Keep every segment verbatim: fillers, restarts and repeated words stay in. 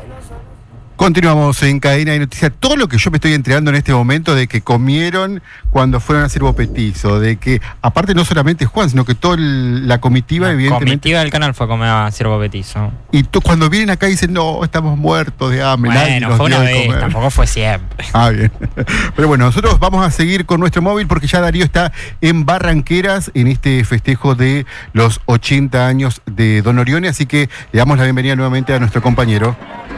Continuamos en Cadena de Noticias. Todo lo que yo me estoy enterando en este momento de que comieron cuando fueron a hacer bopetizo, de que, aparte no solamente Juan, sino que toda la comitiva, la evidentemente... La comitiva del canal fue a comer a hacer bopetizo. Y tú, cuando vienen acá dicen, no, estamos muertos de hambre. Bueno, fue una vez, tampoco fue siempre. Ah, bien. Pero bueno, nosotros vamos a seguir con nuestro móvil porque ya Darío está en Barranqueras en este festejo de los ochenta años de Don Orione, así que le damos la bienvenida nuevamente a nuestro compañero.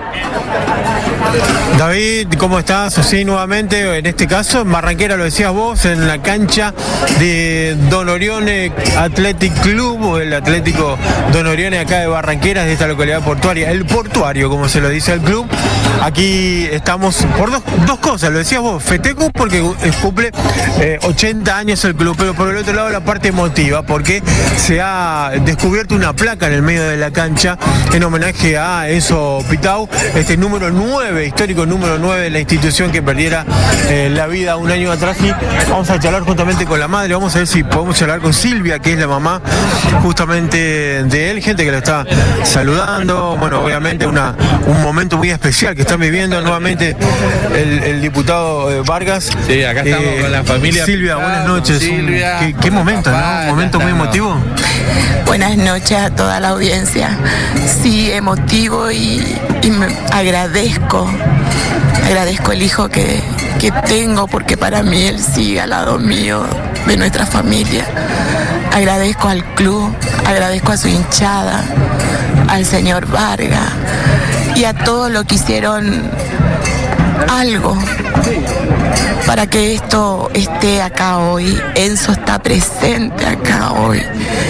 David, ¿cómo estás? Sí, nuevamente, en este caso, en Barranquera, lo decías vos, en la cancha de Don Orione Athletic Club, o el Atlético Don Orione acá de Barranqueras, de esta localidad portuaria, el portuario, como se lo dice el club. Aquí estamos por dos, dos cosas, lo decías vos, festejo porque cumple eh, ochenta años el club, pero por el otro lado la parte emotiva, porque se ha descubierto una placa en el medio de la cancha en homenaje a Enzo Pitau, este número nueve, histórico número nueve de la institución que perdiera eh, la vida un año atrás. Y vamos a charlar justamente con la madre, vamos a ver si podemos charlar con Silvia, que es la mamá justamente de él, gente que lo está saludando. Bueno, obviamente una, un momento muy especial que están viviendo nuevamente el, el diputado eh, Vargas. Sí, acá estamos eh, con la familia. Silvia, Pitau, buenas noches. Silvia, un, qué, qué momento, papá, ¿no? Un momento muy emotivo. Buenas noches a toda la audiencia. Sí, emotivo y, y me agradezco, agradezco el hijo que, que tengo, porque para mí él sigue al lado mío, de nuestra familia. Agradezco al club, agradezco a su hinchada, al señor Vargas y a todos los que hicieron algo para que esto esté acá hoy. Enzo está presente acá hoy.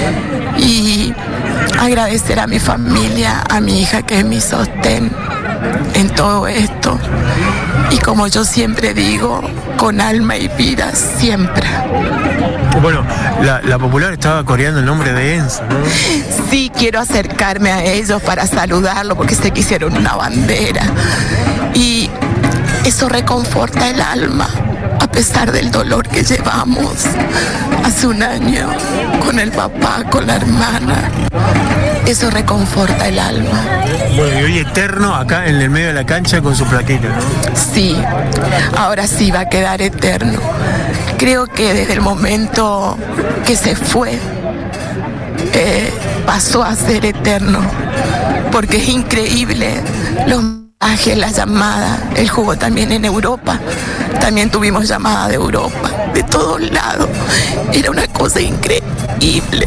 Y agradecer a mi familia, a mi hija que es mi sostén en todo esto. Y como yo siempre digo, con alma y vida, siempre. Bueno, la, la popular estaba coreando el nombre de Enzo, ¿no? Sí, quiero acercarme a ellos para saludarlo, porque sé que hicieron una bandera. Y eso reconforta el alma, a pesar del dolor que llevamos hace un año con el papá, con la hermana. Eso reconforta el alma. Bueno, y hoy eterno acá en el medio de la cancha con su plaquita, ¿no? Sí, ahora sí va a quedar eterno. Creo que desde el momento que se fue, eh, pasó a ser eterno, porque es increíble los mensajes, la llamada. Él jugó también en Europa, también tuvimos llamada de Europa, de todos lados. Era una cosa increíble.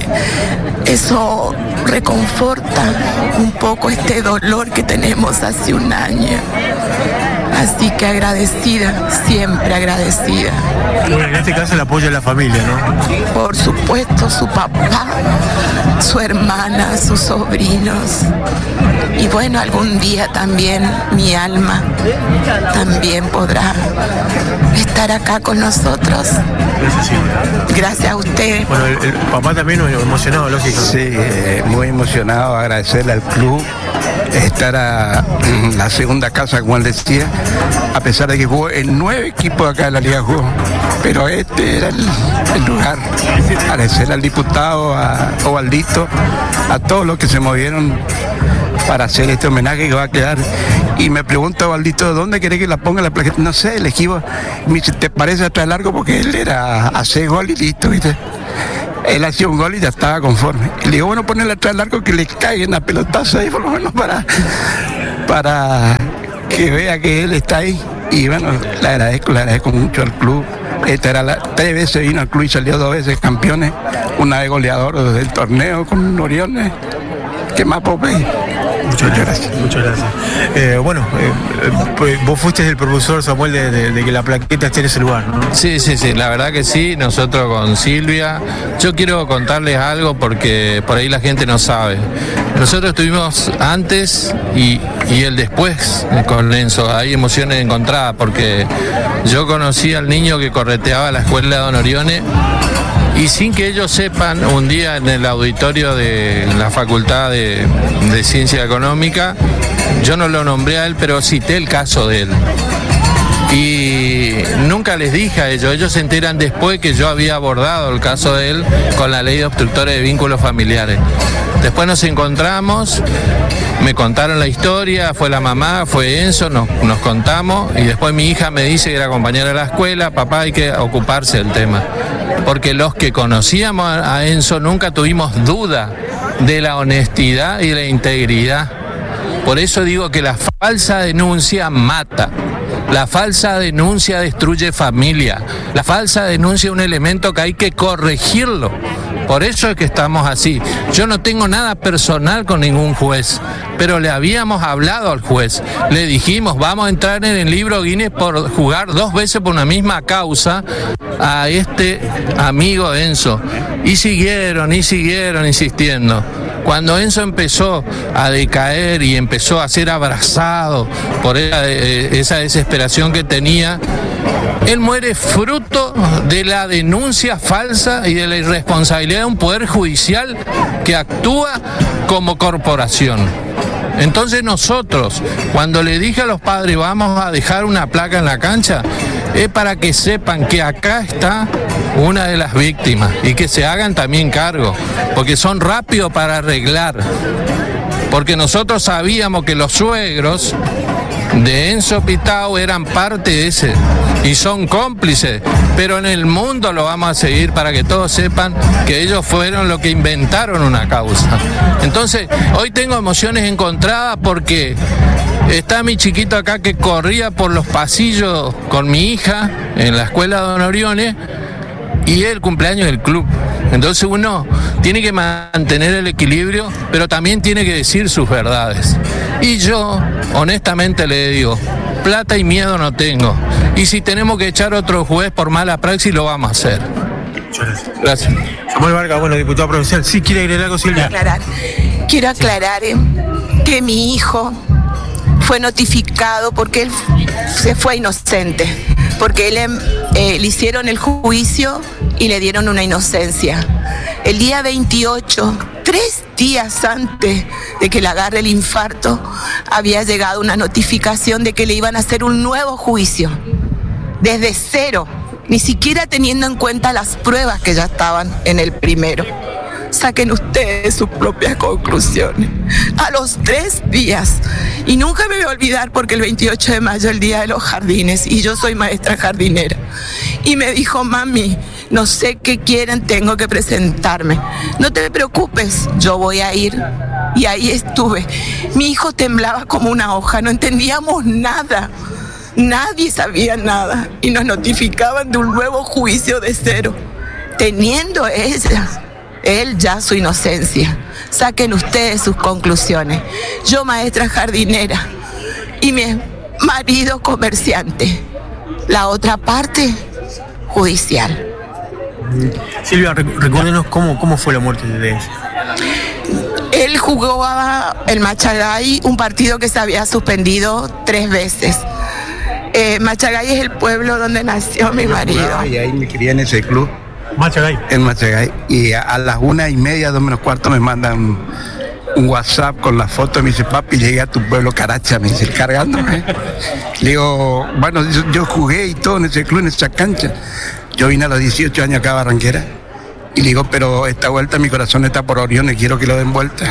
Eso reconforta un poco este dolor que tenemos hace un año. Así que agradecida, siempre agradecida. Bueno, en este caso el apoyo de la familia, ¿no? Por supuesto, su papá, su hermana, sus sobrinos. Y bueno, algún día también mi alma también podrá estar acá con nosotros. Gracias, Silvia. Gracias a usted. Bueno, el, el papá también emocionado, lógico. Sí, eh, muy emocionado, agradecerle al club, estar a la segunda casa, como él decía, a pesar de que jugó en nueve equipos acá de la Liga jugó, pero este era el, el lugar. Agradecerle al diputado, a Ovaldito, a todos los que se movieron para hacer este homenaje que va a quedar. Y me pregunta Ovaldito, ¿dónde querés que la ponga la plaqueta? No sé, elegimos. Me dice, ¿te parece atrás largo? Porque él era hacer gol y listo, ¿viste? Él hacía un gol y ya estaba conforme. Y le digo, bueno, ponle atrás largo que le caigan a pelotazo ahí, por lo menos para, para que vea que él está ahí. Y bueno, le agradezco, le agradezco mucho al club. Esta era la, tres veces vino al club y salió dos veces campeones. Una vez goleador del torneo con Orione. ¿Qué más puedo pedir? Muchas gracias. Muchas gracias. Eh, bueno, eh, pues vos fuiste el propulsor, Samuel, de, de, de que la plaqueta esté en ese lugar, ¿no? Sí, sí, sí, la verdad que sí, nosotros con Silvia. Yo quiero contarles algo porque por ahí la gente no sabe. Nosotros estuvimos antes y, y el después con Enzo. Hay emociones encontradas porque yo conocí al niño que correteaba la escuela de Don Orione. Y sin que ellos sepan, un día en el auditorio de la Facultad de, de Ciencia Económica, yo no lo nombré a él, pero cité el caso de él. y nunca les dije a ellos, ellos se enteran después que yo había abordado el caso de él con la ley de obstructores de vínculos familiares. Después nos encontramos, me contaron la historia, fue la mamá, fue Enzo, nos, nos contamos y después mi hija me dice que era compañera de la escuela, papá, hay que ocuparse del tema. Porque los que conocíamos a Enzo nunca tuvimos duda de la honestidad y la integridad. Por eso digo que la falsa denuncia mata. La falsa denuncia destruye familia. La falsa denuncia es un elemento que hay que corregirlo. Por eso es que estamos así. Yo no tengo nada personal con ningún juez, pero le habíamos hablado al juez. Le dijimos, vamos a entrar en el libro Guinness por jugar dos veces por una misma causa a este amigo Enzo. Y siguieron, y siguieron insistiendo. Cuando Enzo empezó a decaer y empezó a ser abrazado por esa, esa desesperación que tenía, él muere fruto de la denuncia falsa y de la irresponsabilidad de un poder judicial que actúa como corporación. Entonces nosotros, cuando le dije a los padres vamos a dejar una placa en la cancha, es para que sepan que acá está una de las víctimas y que se hagan también cargo, porque son rápidos para arreglar. Porque nosotros sabíamos que los suegros de Enzo Pitao eran parte de ese y son cómplices, pero en el mundo lo vamos a seguir para que todos sepan que ellos fueron los que inventaron una causa. Entonces, hoy tengo emociones encontradas porque está mi chiquito acá que corría por los pasillos con mi hija en la escuela Don Orione y es el cumpleaños del club. Entonces uno tiene que mantener el equilibrio, pero también tiene que decir sus verdades. Y yo, honestamente le digo, plata y miedo no tengo. Y si tenemos que echar otro juez por mala praxis, lo vamos a hacer. Gracias. Samuel Vargas, bueno, diputado provincial. Sí, quiere agregar algo, Silvia. Quiero aclarar, quiero aclarar eh, que mi hijo fue notificado porque él se fue inocente, porque él eh, le hicieron el juicio y le dieron una inocencia. El día veintiocho, tres días antes de que le agarre el infarto, había llegado una notificación de que le iban a hacer un nuevo juicio, desde cero, ni siquiera teniendo en cuenta las pruebas que ya estaban en el primero. Saquen ustedes sus propias conclusiones. A los tres días, y nunca me voy a olvidar porque el veintiocho de mayo es el día de los jardines y yo soy maestra jardinera, y me dijo, mami, no sé qué quieren, tengo que presentarme. No te preocupes, yo voy a ir. Y ahí estuve. Mi hijo temblaba como una hoja, no entendíamos nada. Nadie sabía nada y nos notificaban de un nuevo juicio de cero, teniendo ella, él ya su inocencia. Saquen ustedes sus conclusiones. Yo maestra jardinera y mi marido comerciante. La otra parte, judicial. Silvia, recuérdenos cómo, cómo fue la muerte de él. Él jugaba el Machagay, un partido que se había suspendido tres veces. Eh, Machagay es el pueblo donde nació mi marido. Y ahí me crié en ese club. Machagay. En Machagay. Y a, a las una y media, dos menos cuarto, me mandan un WhatsApp con la foto. Me dice, papi, llegué a tu pueblo, Caracha, me dice, cargándome. Le digo, bueno, yo, yo jugué y todo en ese club, en esa cancha. Yo vine a los dieciocho años acá a Barranquera. Y le digo, pero esta vuelta mi corazón está por Orione, quiero que lo den vuelta.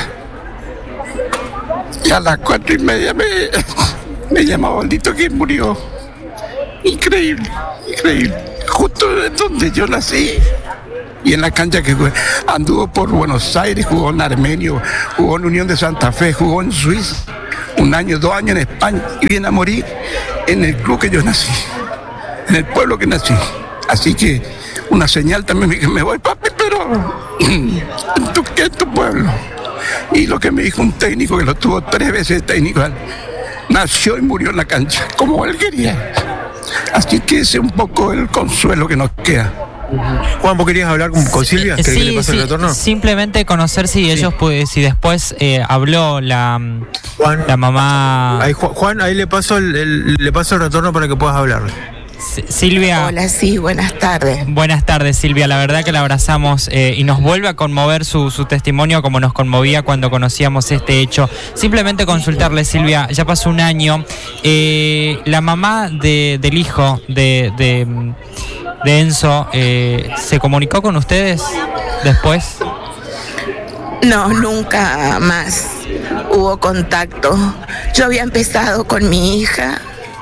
Y a las cuatro y media me, me llama Baldito que murió. Increíble, increíble. Justo donde yo nací. Y en la cancha que jugué. Anduvo por Buenos Aires, jugó en Armenio, jugó en Unión de Santa Fe, jugó en Suiza. Un año, dos años en España. Y viene a morir en el club que yo nací. En el pueblo que nací. Así que una señal también me, me voy, papi, pero ¿tú qué es tu pueblo? Y lo que me dijo un técnico, que lo tuvo tres veces técnico, nació y murió en la cancha, como él quería. Así que ese es un poco el consuelo que nos queda. Juan, ¿vos querías hablar con, con Silvia? ¿Querés Sí, que le pase sí, el retorno? simplemente conocer si sí. ellos, pues, si después eh, habló la, Juan, la mamá. Ahí, Juan, ahí le paso el, el, le paso el retorno para que puedas hablar. Silvia. Hola, sí, buenas tardes. Buenas tardes, Silvia. La verdad que la abrazamos eh, y nos vuelve a conmover su, su testimonio como nos conmovía cuando conocíamos este hecho. Simplemente consultarle, Silvia, ya pasó un año. Eh, la mamá de, del hijo de, de, de Enzo, eh, ¿se comunicó con ustedes después? No, nunca más hubo contacto. Yo había empezado con mi hija,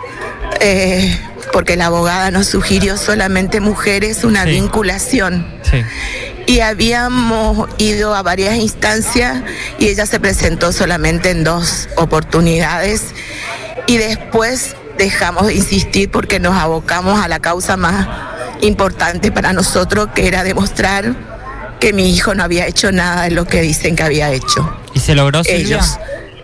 eh, porque la abogada nos sugirió solamente mujeres una Sí. vinculación. Sí. Y habíamos ido a varias instancias y ella se presentó solamente en dos oportunidades. Y después dejamos de insistir porque nos abocamos a la causa más importante para nosotros, que era demostrar que mi hijo no había hecho nada de lo que dicen que había hecho. ¿Y se logró, Silvia? Ellos.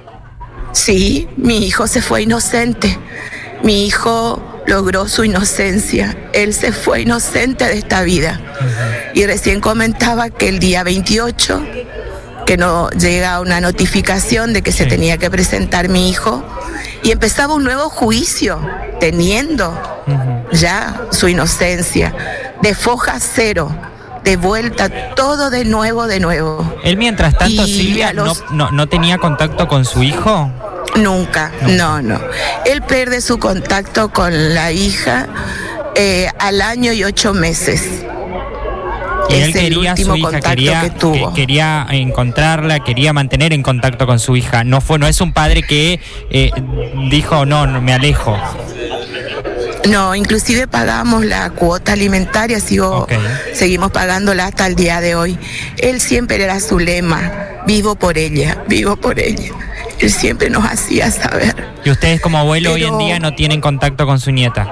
Sí, mi hijo se fue inocente. Mi hijo logró su inocencia. Él se fue inocente de esta vida. Uh-huh. Y recién comentaba que el día veintiocho, que no llega una notificación de que sí. se tenía que presentar mi hijo, y empezaba un nuevo juicio, teniendo uh-huh. ya su inocencia, de foja cero. De vuelta, todo de nuevo, de nuevo. Él, mientras tanto, y Silvia, los... no, no, ¿no tenía contacto con su hijo? Nunca, no, no. Él pierde su contacto con la hija eh, al año y ocho meses. Y es él quería el último a su hija, contacto quería, que tuvo. Que, quería encontrarla, quería mantener en contacto con su hija. No fue, no es un padre que eh, dijo, no, no, me alejo. No, inclusive pagamos la cuota alimentaria, sigo, okay. seguimos pagándola hasta el día de hoy. Él siempre era su lema, vivo por ella, vivo por ella. Él siempre nos hacía saber. ¿Y ustedes como abuelo Pero... hoy en día no tienen contacto con su nieta?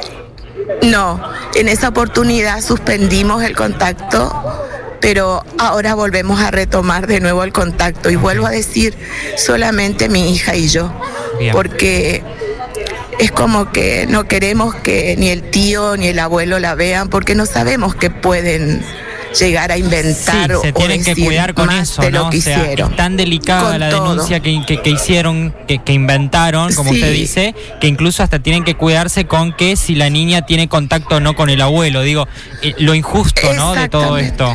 No, en esa oportunidad suspendimos el contacto, pero ahora volvemos a retomar de nuevo el contacto. Y vuelvo a decir, solamente mi hija y yo. Bien. Porque... es como que no queremos que ni el tío ni el abuelo la vean, porque no sabemos que pueden llegar a inventar sí, se o tienen decir que cuidar con más eso, de ¿no? lo que o sea, hicieron. Es tan delicada con la todo. denuncia que, que, que hicieron, que, que inventaron, como sí. usted dice, que incluso hasta tienen que cuidarse con que si la niña tiene contacto o no con el abuelo. Digo, eh, lo injusto, ¿no?, de todo esto.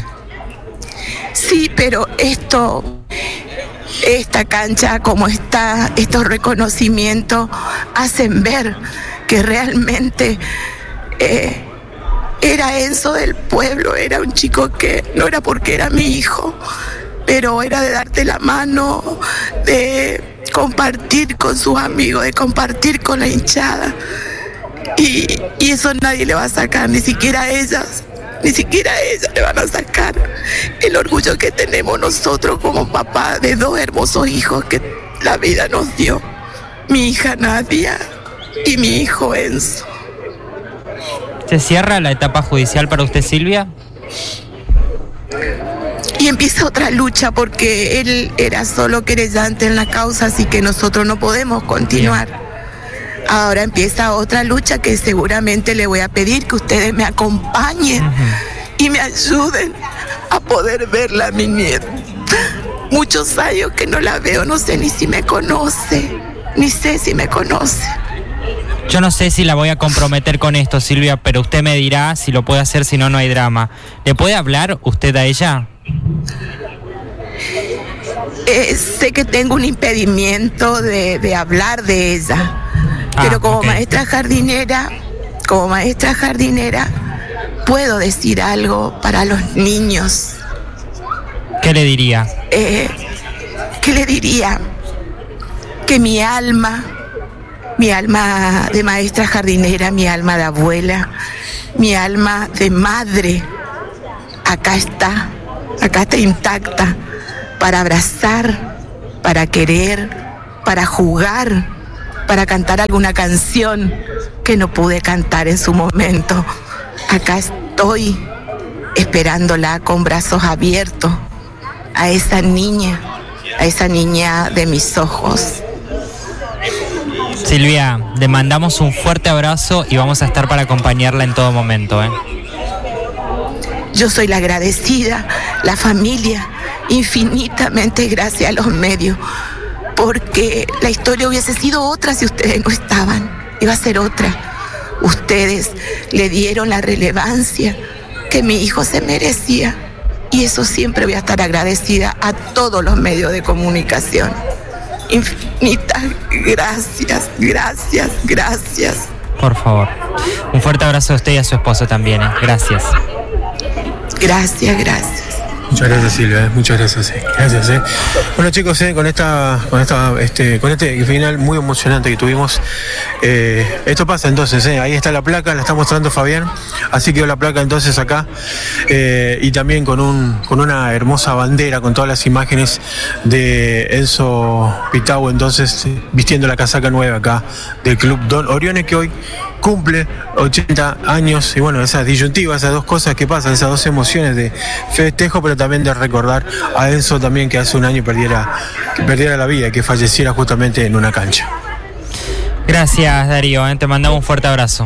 Sí, pero esto... esta cancha como está, estos reconocimientos hacen ver que realmente eh, era Enzo del pueblo, era un chico que no era porque era mi hijo, pero era de darte la mano, de compartir con sus amigos, de compartir con la hinchada, y, y eso nadie le va a sacar, ni siquiera a ellas. Ni siquiera a ella le van a sacar el orgullo que tenemos nosotros como papá de dos hermosos hijos que la vida nos dio. Mi hija Nadia y mi hijo Enzo. ¿Se cierra la etapa judicial para usted, Silvia? Y empieza otra lucha porque él era solo querellante en la causa, así que nosotros no podemos continuar. Bien. Ahora empieza otra lucha que seguramente le voy a pedir que ustedes me acompañen uh-huh. y me ayuden a poder verla a mi nieta. Muchos años que no la veo, no sé ni si me conoce, ni sé si me conoce. Yo no sé si la voy a comprometer con esto, Silvia, pero usted me dirá si lo puede hacer, si no, no hay drama. ¿Le puede hablar usted a ella? Eh, sé que tengo un impedimento de, de hablar de ella. Pero como ah, okay. maestra jardinera, como maestra jardinera, puedo decir algo para los niños. ¿Qué le diría? Eh, ¿Qué le diría? Que mi alma, mi alma de maestra jardinera, mi alma de abuela, mi alma de madre, acá está, acá está intacta, para abrazar, para querer, para jugar, para cantar alguna canción que no pude cantar en su momento. Acá estoy esperándola con brazos abiertos a esa niña, a esa niña de mis ojos. Silvia, le mandamos un fuerte abrazo y vamos a estar para acompañarla en todo momento, ¿eh? Yo soy la agradecida, la familia, infinitamente gracias a los medios, porque la historia hubiese sido otra si ustedes no estaban, iba a ser otra. ustedes le dieron la relevancia que mi hijo se merecía. Y eso siempre voy a estar agradecida a todos los medios de comunicación. Infinitas gracias, gracias, gracias. Por favor. Un fuerte abrazo a usted y a su esposo también. ¿eh? Gracias. Gracias, gracias. Muchas gracias, Silvia, muchas gracias, sí. Gracias, eh. Bueno, chicos, eh, con esta, con esta, este, con este final muy emocionante que tuvimos, eh, esto pasa entonces, eh. Ahí está la placa, la está mostrando Fabián, así quedó la placa entonces acá, eh, y también con un, con una hermosa bandera, con todas las imágenes de Enzo Pitao, entonces, eh, vistiendo la casaca nueva acá del Club Don Orione, que hoy cumple ochenta años, y bueno, esas disyuntivas, esas dos cosas que pasan, esas dos emociones de festejo, pero también de recordar a Enzo también, que hace un año perdiera, que perdiera la vida, que falleciera justamente en una cancha. Gracias, Darío, ¿eh? Te mandamos un fuerte abrazo.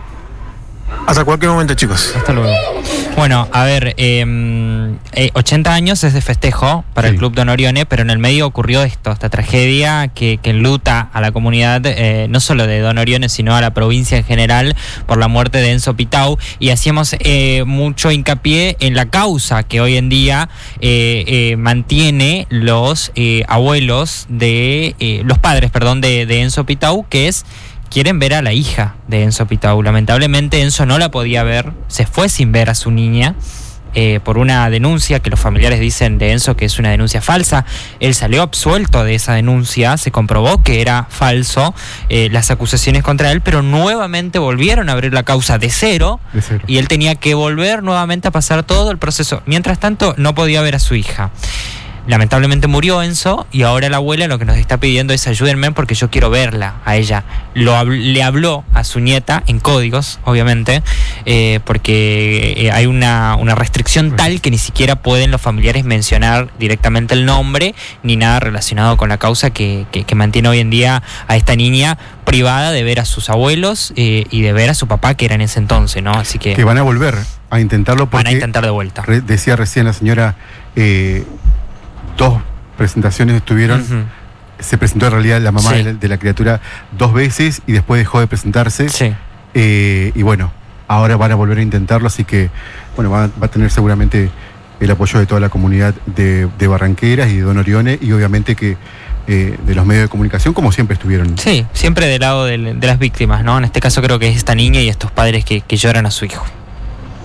Hasta cualquier momento, chicos. Hasta luego. Bueno, a ver, eh, eh, ochenta años es de festejo para sí. el Club Don Orione, pero en el medio ocurrió esto, esta tragedia que, que enluta a la comunidad, eh, no solo de Don Orione, sino a la provincia en general, por la muerte de Enzo Pitao, y hacíamos eh, mucho hincapié en la causa que hoy en día eh, eh, mantiene los eh, abuelos de, eh, los padres, perdón, de, de Enzo Pitao, que es... quieren ver a la hija de Enzo Pitao. Lamentablemente Enzo no la podía ver, se fue sin ver a su niña eh, por una denuncia que los familiares dicen de Enzo que es una denuncia falsa. Él salió absuelto de esa denuncia, se comprobó que era falso eh, las acusaciones contra él, pero nuevamente volvieron a abrir la causa de cero, de cero y él tenía que volver nuevamente a pasar todo el proceso. Mientras tanto no podía ver a su hija. Lamentablemente murió Enzo y ahora la abuela lo que nos está pidiendo es ayúdenme porque yo quiero verla a ella. Lo, le habló a su nieta en códigos, obviamente, eh, porque eh, hay una, una restricción tal que ni siquiera pueden los familiares mencionar directamente el nombre ni nada relacionado con la causa que, que, que mantiene hoy en día a esta niña privada de ver a sus abuelos eh, y de ver a su papá que era en ese entonces, ¿no? Así que... Que van a volver a intentarlo porque... Van a intentar de vuelta. Re, decía recién la señora... Eh, dos presentaciones estuvieron, uh-huh. se presentó en realidad la mamá sí. de, la, de la criatura dos veces y después dejó de presentarse. Sí. Eh, y bueno, ahora van a volver a intentarlo, así que bueno, va, va a tener seguramente el apoyo de toda la comunidad de, de Barranqueras y de Don Orione, y obviamente que eh, de los medios de comunicación, como siempre estuvieron. Sí, siempre del lado de, de las víctimas, ¿no? En este caso creo que es esta niña y estos padres que, que lloran a su hijo.